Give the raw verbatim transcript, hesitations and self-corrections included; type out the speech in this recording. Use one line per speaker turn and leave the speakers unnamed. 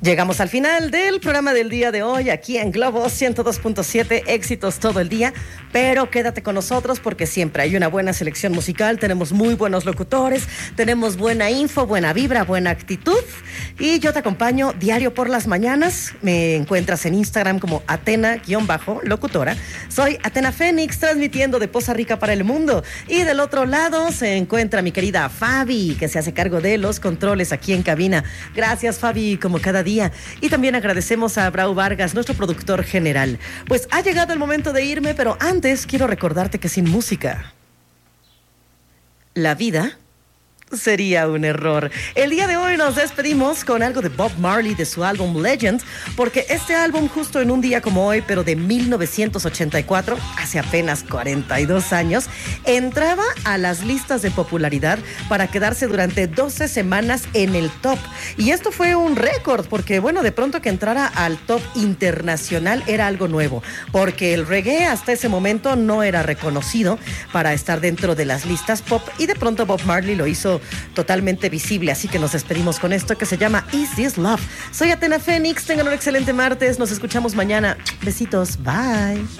Llegamos al final del programa del día de hoy aquí en Globo ciento dos punto siete, éxitos todo el día, pero quédate con nosotros porque siempre hay una buena selección musical, tenemos muy buenos locutores, tenemos buena info, buena vibra, buena actitud y yo te acompaño diario por las mañanas, me encuentras en Instagram como Atena-locutora, soy Atena Fénix transmitiendo de Poza Rica para el mundo y del otro lado se encuentra mi querida Fabi que se hace cargo de los controles aquí en cabina. Gracias Fabi, como cada día. Y también agradecemos a Brau Vargas, nuestro productor general. Pues ha llegado el momento de irme, pero antes quiero recordarte que sin música, la vida sería un error. El día de hoy nos despedimos con algo de Bob Marley de su álbum Legend, porque este álbum justo en un día como hoy, pero de mil novecientos ochenta y cuatro, hace apenas cuarenta y dos años, entraba a las listas de popularidad para quedarse durante doce semanas en el top. Y esto fue un récord, porque bueno, de pronto que entrara al top internacional era algo nuevo, porque el reggae hasta ese momento no era reconocido para estar dentro de las listas pop, y de pronto Bob Marley lo hizo totalmente visible, así que nos despedimos con esto que se llama Is This Love. Soy Atena Fénix, tengan un excelente martes, nos escuchamos mañana. Besitos, bye.